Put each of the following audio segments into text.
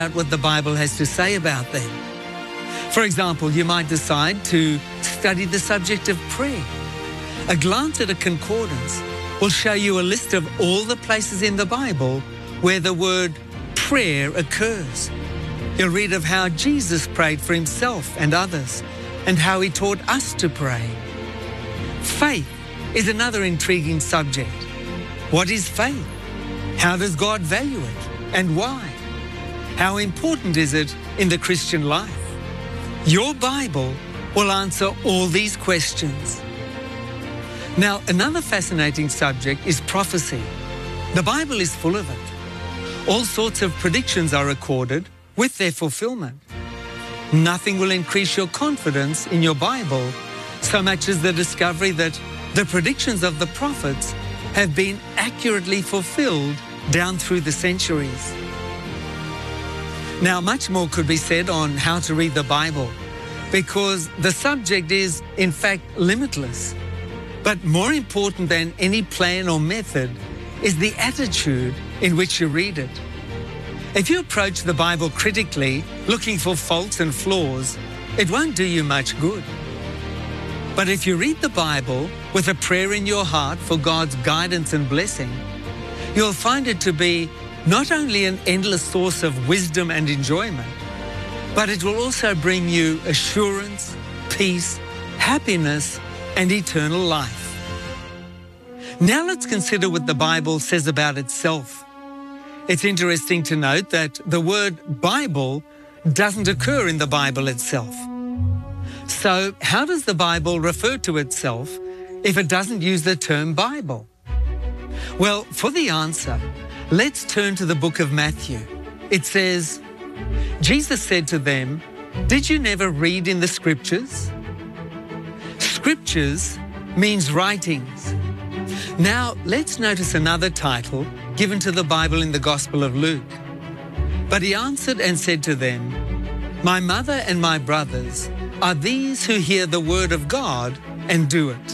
what the Bible has to say about them. For example, you might decide to study the subject of prayer. A glance at a concordance will show you a list of all the places in the Bible where the word prayer occurs. You'll read of how Jesus prayed for himself and others, and how he taught us to pray. Faith is another intriguing subject. What is faith? How does God value it, and why? How important is it in the Christian life? Your Bible will answer all these questions. Now, another fascinating subject is prophecy. The Bible is full of it. All sorts of predictions are recorded with their fulfillment. Nothing will increase your confidence in your Bible so much as the discovery that the predictions of the prophets have been accurately fulfilled down through the centuries. Now, much more could be said on how to read the Bible, because the subject is, in fact, limitless. But more important than any plan or method is the attitude in which you read it. If you approach the Bible critically, looking for faults and flaws, it won't do you much good. But if you read the Bible with a prayer in your heart for God's guidance and blessing, you'll find it to be not only an endless source of wisdom and enjoyment, but it will also bring you assurance, peace, happiness, and eternal life. Now let's consider what the Bible says about itself. It's interesting to note that the word Bible doesn't occur in the Bible itself. So how does the Bible refer to itself if it doesn't use the term Bible? Well, for the answer, let's turn to the book of Matthew. It says, Jesus said to them, "Did you never read in the Scriptures?" Scriptures means writings. Now, let's notice another title given to the Bible in the Gospel of Luke. But he answered and said to them, "My mother and my brothers are these who hear the word of God and do it."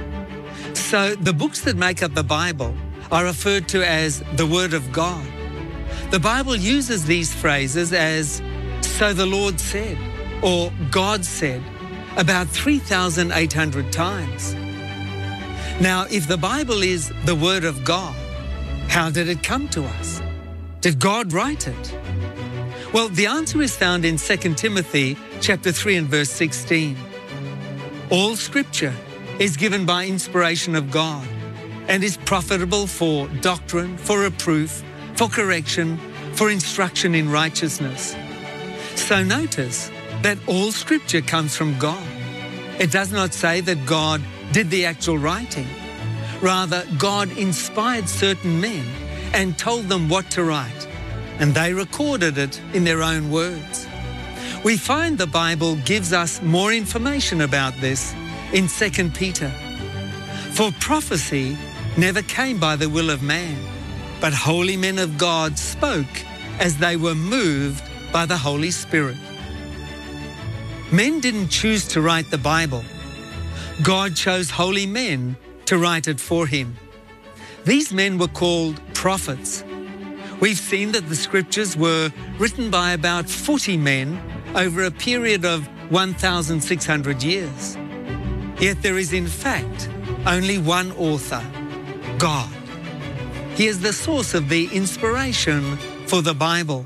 So the books that make up the Bible are referred to as the Word of God. The Bible uses these phrases as "so the Lord said" or "God said" about 3,800 times. Now, if the Bible is the Word of God, how did it come to us? Did God write it? Well, the answer is found in 2 Timothy chapter 3 and verse 16. All Scripture is given by inspiration of God and is profitable for doctrine, for reproof, for correction, for instruction in righteousness. So notice that all Scripture comes from God. It does not say that God did the actual writing. Rather, God inspired certain men and told them what to write, and they recorded it in their own words. We find the Bible gives us more information about this in 2 Peter. For prophecy never came by the will of man, but holy men of God spoke as they were moved by the Holy Spirit. Men didn't choose to write the Bible. God chose holy men to write it for him. These men were called prophets. We've seen that the Scriptures were written by about 40 men over a period of 1,600 years. Yet there is in fact only one author, God. He is the source of the inspiration for the Bible.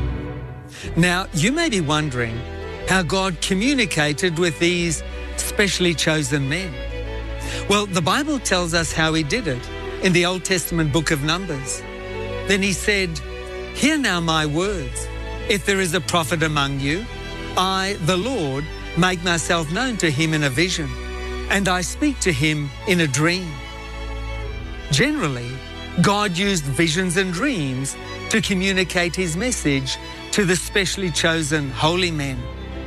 Now, you may be wondering how God communicated with these specially chosen men. Well, the Bible tells us how he did it in the Old Testament book of Numbers. Then he said, "Hear now my words. If there is a prophet among you, I, the Lord, make myself known to him in a vision, and I speak to him in a dream." Generally, God used visions and dreams to communicate his message to the specially chosen holy men.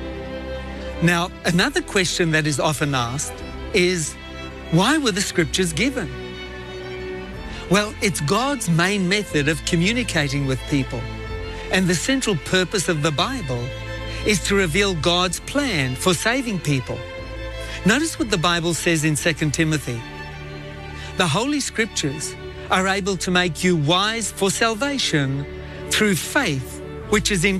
Now, another question that is often asked is, why were the Scriptures given? Well, it's God's main method of communicating with people, and the central purpose of the Bible is to reveal God's plan for saving people. Notice what the Bible says in 2 Timothy. The Holy Scriptures are able to make you wise for salvation through faith which is in